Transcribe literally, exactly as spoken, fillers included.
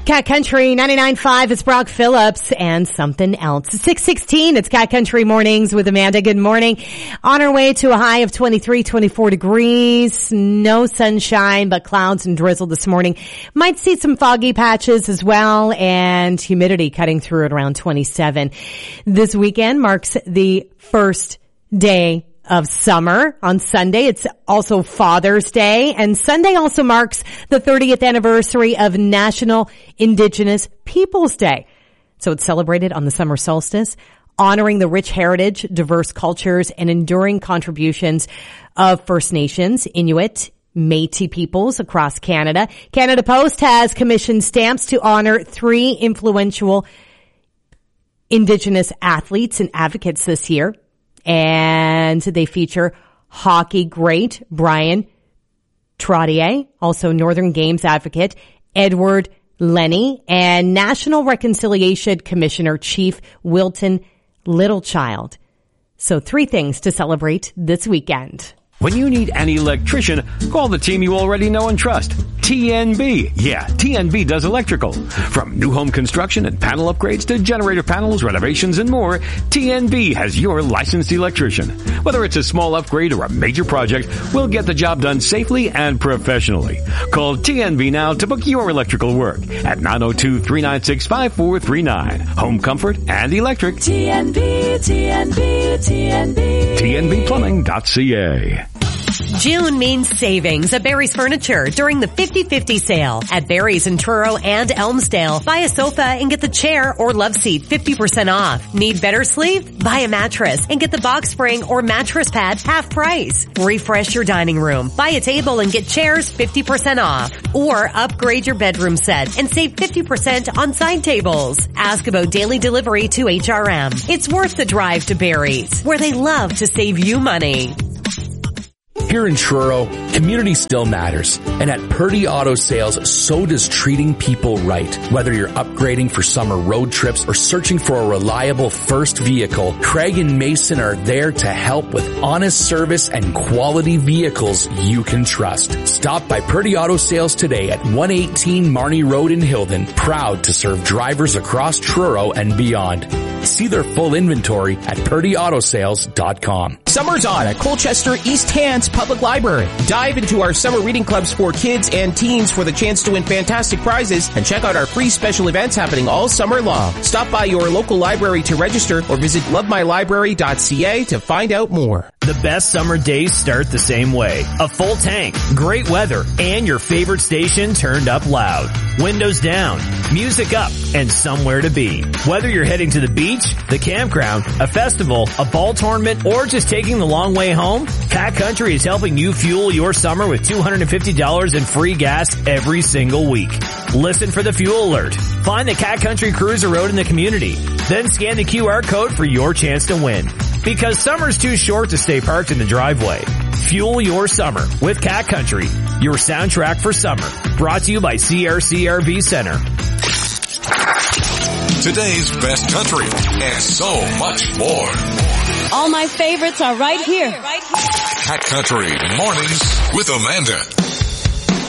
Cat Country ninety-nine point five, it's Brock Phillips and something else. six sixteen, it's Cat Country Mornings with Amanda. Good morning. On our way to a high of twenty-three, twenty-four degrees. No sunshine, but clouds and drizzle this morning. Might see some foggy patches as well, and humidity cutting through at around twenty-seven. This weekend marks the first day of summer. On Sunday, it's also Father's Day, and Sunday also marks the thirtieth anniversary of National Indigenous Peoples Day. So it's celebrated on the summer solstice, honoring the rich heritage, diverse cultures, and enduring contributions of First Nations, Inuit, Métis peoples across Canada. Canada Post has commissioned stamps to honor three influential Indigenous athletes and advocates this year. And they feature hockey great Brian Trottier, also Northern Games advocate Edward Lenny, and National Reconciliation Commissioner Chief Wilton Littlechild. So three things to celebrate this weekend. When you need an electrician, call the team you already know and trust. T N B. Yeah, T N B does electrical. From new home construction and panel upgrades to generator panels, renovations, and more, T N B has your licensed electrician. Whether it's a small upgrade or a major project, we'll get the job done safely and professionally. Call T N B now to book your electrical work at nine oh two, three nine six, five four three nine. Home comfort and electric. T N B, T N B, T N B. T N B plumbing dot C A. June means savings at Barry's Furniture during the fifty fifty sale at Barry's in Truro and Elmsdale. Buy a sofa and get the chair or love seat fifty percent off. Need better sleep? Buy a mattress and get the box spring or mattress pad half price. Refresh your dining room. Buy a table and get chairs fifty percent off. Or upgrade your bedroom set and save fifty percent on side tables. Ask about daily delivery to H R M. It's worth the drive to Barry's, where they love to save you money. Here in Truro, community still matters. And at Purdy Auto Sales, so does treating people right. Whether you're upgrading for summer road trips or searching for a reliable first vehicle, Craig and Mason are there to help with honest service and quality vehicles you can trust. Stop by Purdy Auto Sales today at one eighteen Marnie Road in Hilden, proud to serve drivers across Truro and beyond. See their full inventory at purdy auto sales dot com. Summer's on at Colchester East Hants Public Library. Dive into our summer reading clubs for kids and teens for the chance to win fantastic prizes, and check out our free special events happening all summer long. Stop by your local library to register or visit love my library dot c a to find out more. The best summer days start the same way. A full tank, great weather, and your favorite station turned up loud. Windows down, music up, and somewhere to be. Whether you're heading to the beach, the campground, a festival, a ball tournament, or just taking the long way home, Cat Country is helping you fuel your summer with two hundred fifty dollars in free gas every single week. Listen for the fuel alert. Find the Cat Country Cruiser Road in the community. Then scan the Q R code for your chance to win. Because summer's too short to stay parked in the driveway. Fuel your summer with Cat Country, your soundtrack for summer. Brought to you by C R C R V Center. Today's best country and so much more. All my favorites are right here. Right here. Cat Country Mornings with Amanda.